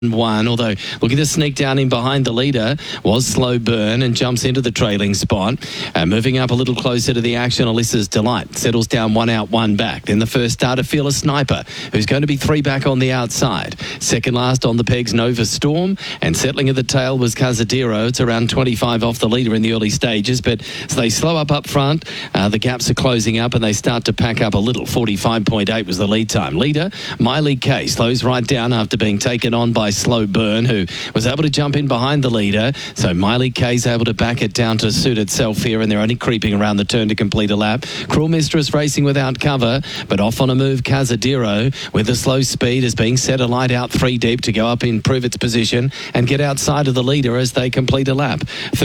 1, although looking to sneak down in behind the leader was Slow Burn and jumps into the trailing spot. Moving up a little closer to the action, Alyssa's Delight settles down 1 out, 1 back. Then the first starter, Fearless Sniper, who's going to be 3 back on the outside. Second last on the pegs, Nova Storm, and settling at the tail was Casadero. It's around 25 off the leader in the early stages, but as they slow up front, the gaps are closing up and they start to pack up a little. 45.8 was the lead time. Leader, Miley K, slows right down after being taken on by Slow Burn, who was able to jump in behind the leader. So Miley K's able to back it down to suit itself here, and they're only creeping around the turn to complete a lap. Cruel Mistress racing without cover, but off on a move, Casadero with a slow speed is being set alight out 3 deep to go up, improve its position and get outside of the leader as they complete a lap.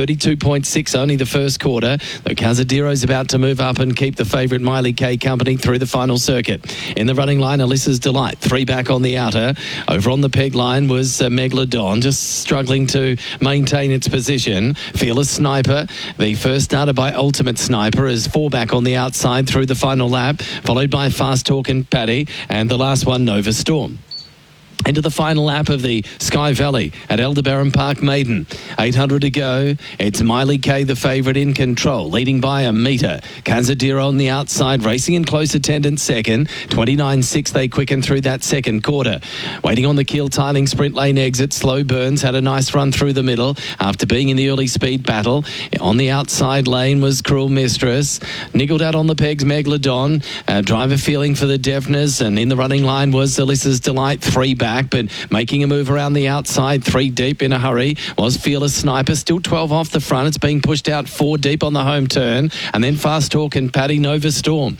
32.6 only the first quarter, though Casadero's about to move up and keep the favourite Miley K company through the final circuit. In the running line, Alyssa's Delight, 3 back on the outer. Over on the peg line was Megalodon, just struggling to maintain its position. Fearless Sniper, the first starter by Ultimate Sniper, is 4 back on the outside through the final lap, followed by Fast Talk and Paddy, and the last one, Nova Storm. Into the final lap of the Sky Valley at Aldebaran Park Maiden. 800 to go. It's Miley K, the favourite, in control, leading by a metre. Casadero on the outside, racing in close attendance second. 29.6 they quicken through that second quarter. Waiting on the keel tiling sprint lane exit, Slow Burns had a nice run through the middle after being in the early speed battle. On the outside lane was Cruel Mistress. Niggled out on the pegs, Megalodon. Driver feeling for the deafness, and in the running line was Alyssa's Delight, 3 back, but making a move around the outside, 3 deep in a hurry was Fearless Sniper, still 12 off the front. It's being pushed out 4 deep on the home turn, and then Fast Talk and Paddy, Nova Storm.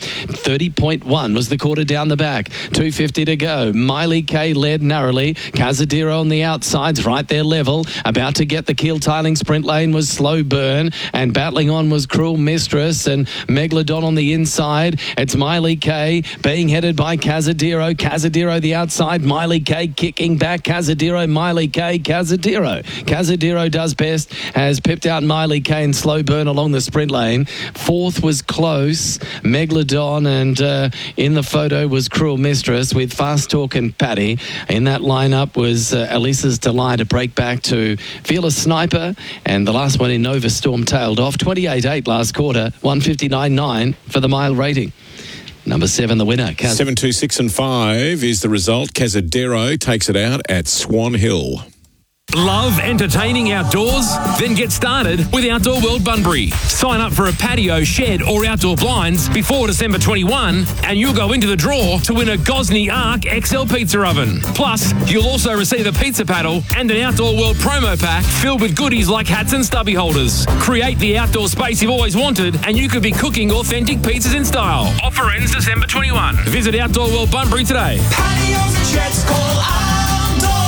30.1 was the quarter down the back. 250 to go. Miley K led narrowly. Casadero on the outsides, right there level. About to get the keel tiling sprint lane was Slow Burn, and battling on was Cruel Mistress and Megalodon on the inside. It's Miley K being headed by Casadero. Casadero the outside, Miley K kicking back. Casadero, Miley K, Casadero. Casadero does best, has pipped out Miley K and Slow Burn along the sprint lane. Fourth was close, Megalodon, and in the photo was Cruel Mistress with Fast Talk and Paddy. In that lineup was Alyssa's Delight, a break back to Fearless Sniper, and the last one in Nova Storm tailed off. 28.8 last quarter, 159.9 for the mile rating. Number 7, the winner. 7, 2, 6 and 5 is the result. Casadero takes it out at Swan Hill. Love entertaining outdoors? Then get started with Outdoor World Bunbury. Sign up for a patio, shed or outdoor blinds before December 21 and you'll go into the draw to win a Gosney Arc XL pizza oven. Plus, you'll also receive a pizza paddle and an Outdoor World promo pack filled with goodies like hats and stubby holders. Create the outdoor space you've always wanted and you could be cooking authentic pizzas in style. Offer ends December 21. Visit Outdoor World Bunbury today. Patios and sheds, call Outdoor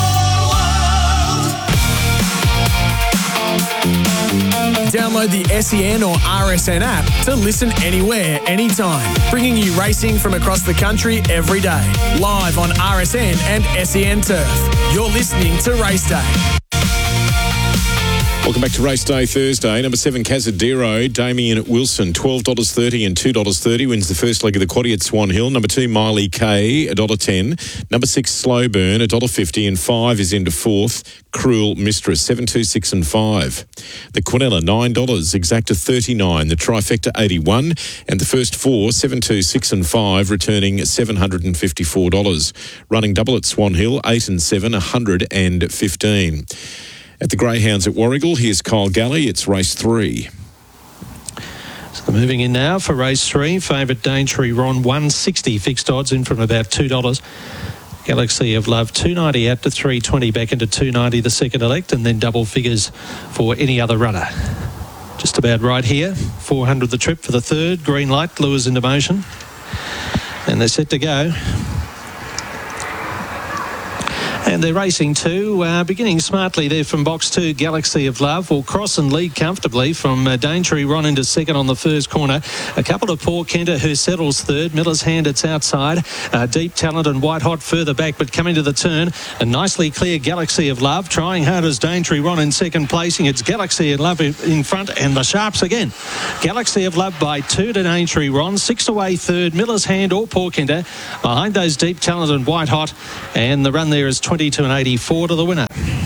Download the SEN or RSN app to listen anywhere, anytime. Bringing you racing from across the country every day. Live on RSN and SEN Turf. You're listening to Race Day. Welcome back to Race Day Thursday. Number 7, Casadero, Damien Wilson, $12.30 and $2.30 wins the first leg of the quaddie at Swan Hill. Number 2, Miley K, $1.10. Number 6, Slow Burn, $1.50, and 5 is into 4th, Cruel Mistress, 7, 2, 6 and 5. The Quinella, $9, Exacta, $39, the Trifecta, $81, and the first 4, 7, 2, 6 and 5, returning $754. Running double at Swan Hill, 8 and 7, $115. At the Greyhounds at Warragul, here's Kyle Galley. It's race 3. So moving in now for race 3. Favourite Daintree Ron, 160 fixed odds in from about $2. Galaxy of Love, 290 out to 320, back into 290 the second elect, and then double figures for any other runner. Just about right here. 400 the trip for the third. Green light, lures into motion. And they're set to go. And they're racing too, beginning smartly there from box 2, Galaxy of Love will cross and lead comfortably from Daintree Ron into second on the first corner. A couple of Paul Kenter who settles third. Miller's Hand, it's outside. Deep Talent and White Hot further back, but coming to the turn, a nicely clear Galaxy of Love. Trying hard as Daintree Ron in second placing. It's Galaxy of Love in front, and the Sharps again. Galaxy of Love by 2 to Daintree Ron. 6 away third, Miller's Hand or Paul Kenter. Behind those Deep Talent and White Hot, and the run there is 20 to an 84 to the winner.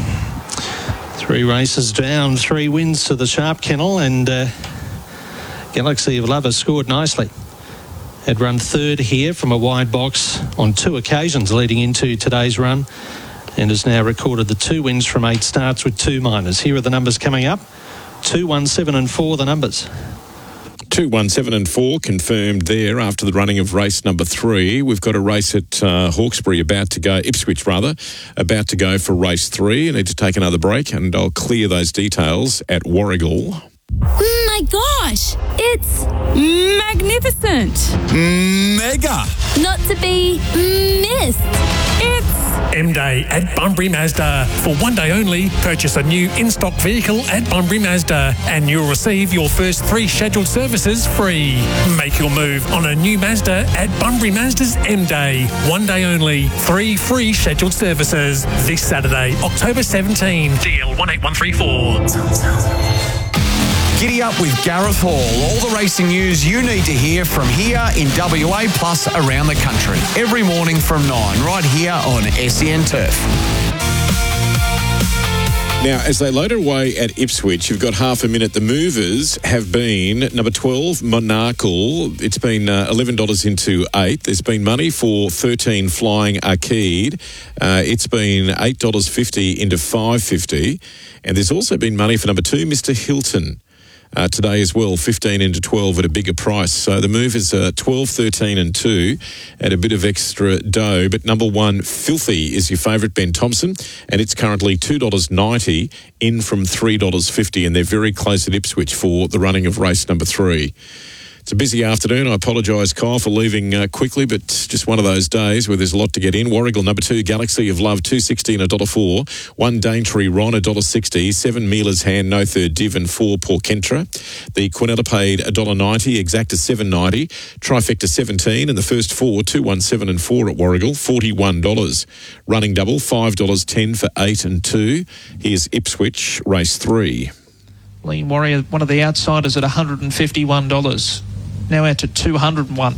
3 races down, 3 wins to the Sharp Kennel, and Galaxy of Love has scored nicely. Had run third here from a wide box on 2 occasions leading into today's run, and has now recorded the 2 wins from 8 starts with 2 minors. Here are the numbers coming up. 2, 1, 7 and 4, the numbers. 2, 1, 7 and 4 confirmed there after the running of race number 3. We've got a race at Ipswich about to go for race 3. I need to take another break and I'll clear those details at Warragul. My gosh, it's magnificent. Mega. Not to be missed. It's M-Day at Bunbury Mazda. For one day only, purchase a new in-stock vehicle at Bunbury Mazda and you'll receive your first 3 scheduled services free. Make your move on a new Mazda at Bunbury Mazda's M-Day. One day only, 3 free scheduled services. This Saturday, October 17. DL 18134. Giddy up with Gareth Hall. All the racing news you need to hear from here in WA plus around the country. Every morning from 9, right here on SEN Turf. Now, as they load away at Ipswich, you've got half a minute. The movers have been number 12, Monacle. It's been $11 into 8. There's been money for 13, Flying Arcade. It's been $8.50 into $5.50. And there's also been money for number 2, Mr. Hilton. Today as well, 15 into 12 at a bigger price. So the move is 12, 13 and 2 at a bit of extra dough. But number 1, Filthy, is your favourite, Ben Thompson, and it's currently $2.90 in from $3.50, and they're very close at Ipswich for the running of race number 3. It's a busy afternoon. I apologise, Kyle, for leaving quickly, but just one of those days where there's a lot to get in. Warragul, number 2, Galaxy of Love, $2.60 and $1.04. 1, Daintree Ron, $1.60. 7, Mealer's Hand, No Third Div, and 4, Porkentra. The Quinella paid $1.90, Exacta $7.90, Trifecta $17, and the first 4, 2, 1, 7 and 4 at Warragul, $41. Running double, $5.10 for 8 and 2. Here's Ipswich, race 3. Lean Warrior, one of the outsiders at $151. Now out to $201.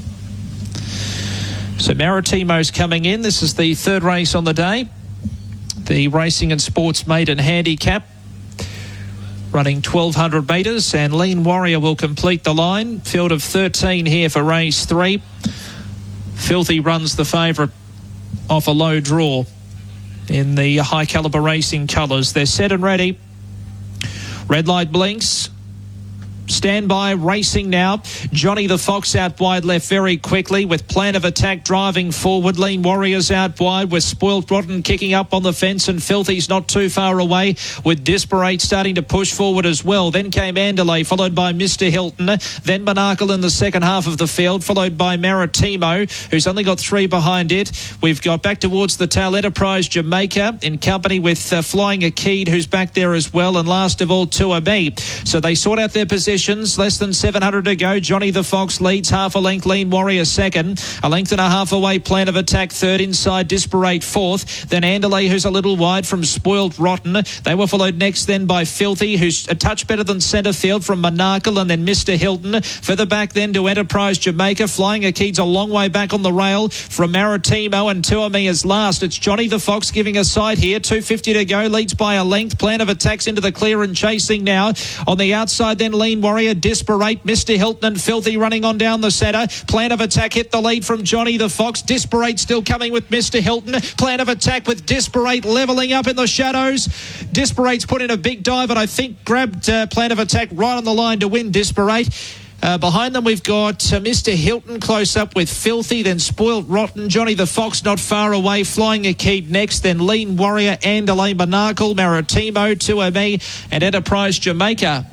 So Maritimo's coming in. This is the 3rd race on the day. The Racing and Sports Maiden Handicap. Running 1,200 metres, and Lean Warrior will complete the line. Field of 13 here for race 3. Filthy runs the favourite off a low draw in the high calibre racing colours. They're set and ready. Red light blinks. Stand by, racing now. Johnny the Fox out wide left very quickly with Plan of Attack driving forward. Lean Warriors out wide with Spoilt Rotten kicking up on the fence, and Filthy's not too far away with Disparate starting to push forward as well. Then came Andalay, followed by Mr. Hilton. Then Monacle in the second half of the field, followed by Maritimo, who's only got 3 behind it. We've got back towards the tail Enterprise Jamaica in company with Flying Akid, who's back there as well. And last of all, Tour B. So they sort out their position. Less than 700 to go. Johnny the Fox leads half a length. Lean Warrior second. A length and a half away. Plan of Attack third. Inside Disparate fourth. Then Andalay, who's a little wide from Spoilt Rotten. They were followed next then by Filthy, who's a touch better than centre field from Monacle, and then Mr. Hilton. Further back then to Enterprise Jamaica. Flying Akid's a long way back on the rail from Maritimo, and Tour Me is last. It's Johnny the Fox giving a sight here. 250 to go. Leads by a length. Plan of Attack's into the clear and chasing now. On the outside then Lean Warrior, Disparate, Mr. Hilton and Filthy running on down the centre. Plan of Attack hit the lead from Johnny the Fox. Disparate still coming with Mr. Hilton. Plan of Attack with Disparate levelling up in the shadows. Disparate's put in a big dive, but I think grabbed Plan of Attack right on the line to win Disparate. Behind them we've got Mr. Hilton close up with Filthy, then Spoilt Rotten, Johnny the Fox not far away, Flying Akid next, then Lean Warrior, Andalay, Monacle, Maritimo, 2ME and Enterprise Jamaica.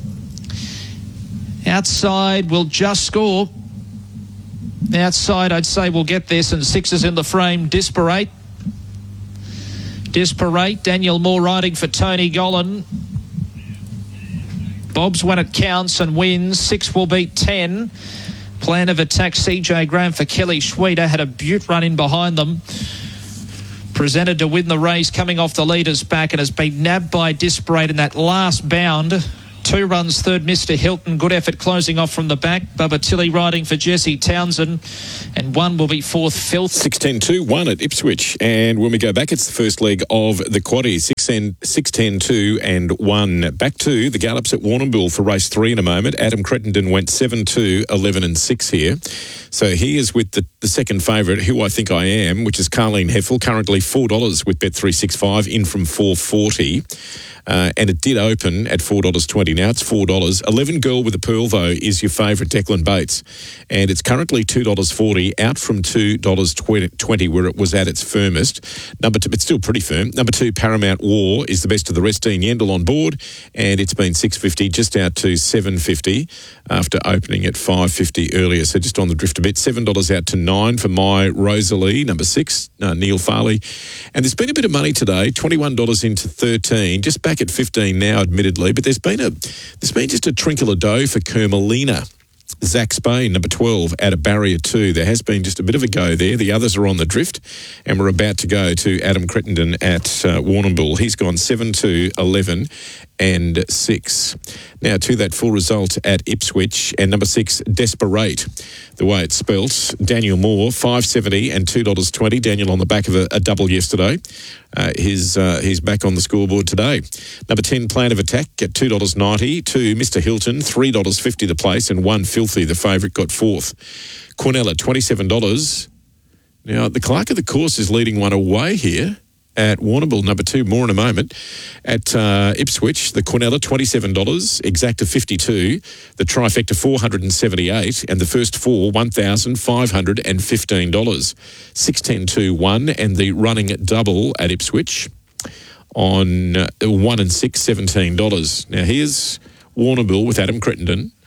Outside will just score. Outside I'd say we'll get this, and 6 is in the frame. Disparate, Daniel Moore riding for Tony Gollan. Bob's when it counts and wins. 6 will beat 10. Plan of Attack, CJ Graham for Kelly Schweida. Had a beaut run in behind them. Presented to win the race, coming off the leader's back, and has been nabbed by Disparate in that last bound 2 runs, third, Mr. Hilton. Good effort closing off from the back. Bubba Tilly riding for Jesse Townsend. And 1 will be fourth, Filth. 6-10-2-1 at Ipswich. And when we go back, it's the first leg of the quaddie. 6-10-2-1. Back to the gallops at Warrnambool for race 3 in a moment. Adam Crittenden went 7-2, 11 and 6 here. So he is with the second favourite, Who I Think I Am, which is Carleen Heffel, currently $4 with Bet365, in from $4.40. And it did open at $4.20. Now it's $4. 11 Girl with a Pearl, though, is your favourite, Declan Bates. And it's currently $2.40, out from $2.20, where it was at its firmest. Number 2, but still pretty firm. Number 2, Paramount War, is the best of the rest. Dean Yendall on board, and it's been $6.50, just out to $7.50 after opening at $5.50 earlier. So just on the drift a bit. $7 out to $9 for My Rosalie. Number 6, Neil Farley. And there's been a bit of money today, $21 into 13, just back at 15 now, admittedly, but there's been just a trinkle of dough for Kermalina. Zach Spain, number 12, at a barrier 2. There has been just a bit of a go there. The others are on the drift, and we're about to go to Adam Crittenden at Warrnambool. He's gone 7-2, 11 and 6. Now to that full result at Ipswich, and number 6, Desperate, the way it's spelt. Daniel Moore, $5.70 and $2.20. Daniel on the back of a double yesterday. He's back on the scoreboard today. Number 10, Plan of Attack at $2.90. 2, Mr. Hilton, $3.50 the place, and 1, Filthy, the favourite, got fourth. Cornella, $27. Now, the clerk of the course is leading one away here at Warrnambool. Number 2, more in a moment. At Ipswich, the Cornella, $27, Exacta, $52, the Trifecta, $478, and the first 4, $1,515. 6-10-2-1, and the running double at Ipswich on 1 and 6, $17. Now, here's Warrnambool with Adam Crittenden.